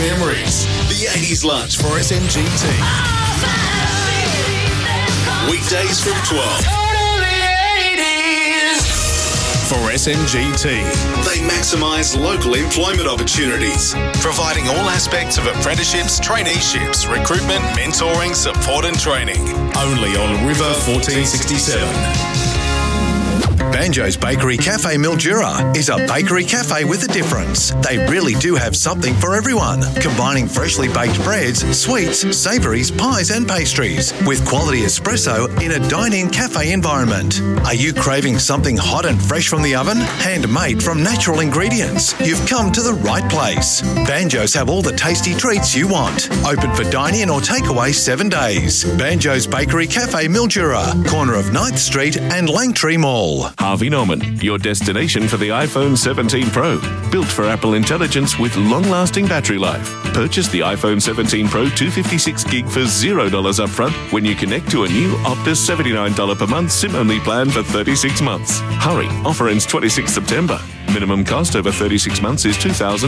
memories. The 80s lunch for SMGT. Weekdays from 12. For SMGT, they maximise local employment opportunities, providing all aspects of apprenticeships, traineeships, recruitment, mentoring, support and training. Only on River 1467. Banjo's Bakery Cafe Mildura is a bakery cafe with a difference. They really do have something for everyone, combining freshly baked breads, sweets, savouries, pies and pastries with quality espresso in a dine-in cafe environment. Are you craving something hot and fresh from the oven? Handmade from natural ingredients? You've come to the right place. Banjo's have all the tasty treats you want. Open for dine-in or takeaway 7 days. Banjo's Bakery Cafe Mildura, corner of 9th Street and Langtree Mall. Harvey Norman, your destination for the iPhone 17 Pro. Built for Apple Intelligence with long-lasting battery life. Purchase the iPhone 17 Pro 256GB for $0 upfront when you connect to a new Optus $79 per month SIM-only plan for 36 months. Hurry, offer ends 26 September. Minimum cost over 36 months is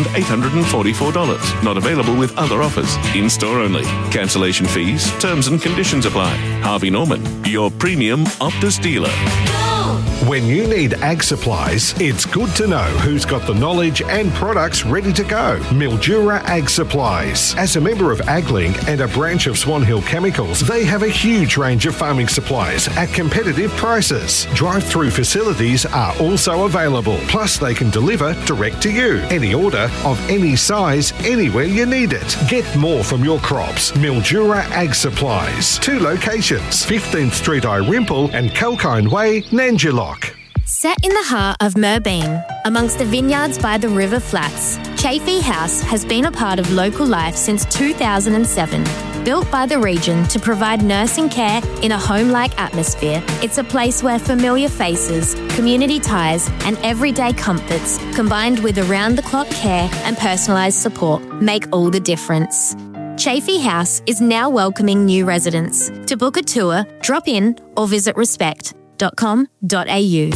$2,844. Not available with other offers. In-store only. Cancellation fees, terms and conditions apply. Harvey Norman, your premium Optus dealer. When you need ag supplies, it's good to know who's got the knowledge and products ready to go. Mildura Ag Supplies. As a member of AgLink and a branch of Swan Hill Chemicals, they have a huge range of farming supplies at competitive prices. Drive-through facilities are also available. Plus, they can deliver direct to you. Any order of any size, anywhere you need it. Get more from your crops. Mildura Ag Supplies. 2 locations, 15th Street Irimple and Kalkine Way, Nanjilock. Set in the heart of Merbeen, amongst the vineyards by the River Flats, Chafee House has been a part of local life since 2007. Built by the region to provide nursing care in a home-like atmosphere, it's a place where familiar faces, community ties and everyday comforts, combined with around-the-clock care and personalised support, make all the difference. Chafee House is now welcoming new residents. To book a tour, drop in or visit respect.com.au.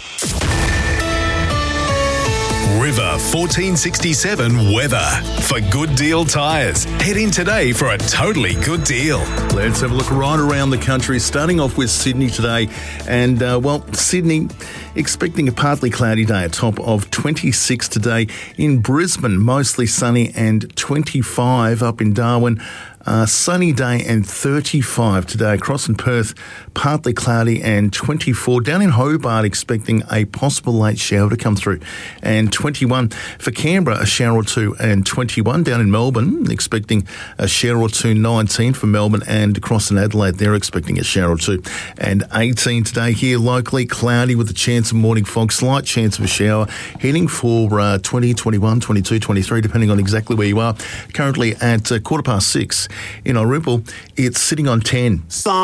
River 1467 weather. For Good Deal Tyres, head in today for a totally good deal. Let's have a look right around the country, starting off with Sydney today. And, Sydney expecting a partly cloudy day, a top of 26 today. In Brisbane, mostly sunny and 25 up in Darwin. Sunny day and 35 today. Across in Perth, partly cloudy and 24. Down in Hobart, expecting a possible late shower to come through. And 21 for Canberra, a shower or two, and 21. Down in Melbourne, expecting a shower or two. 19 for Melbourne, and across in Adelaide, they're expecting a shower or two. And 18 today here locally, cloudy with a chance of morning fog, slight chance of a shower. Heading for 20, 21, 22, 23, depending on exactly where you are. Currently at 6:15 in Irimple, it's sitting on 10.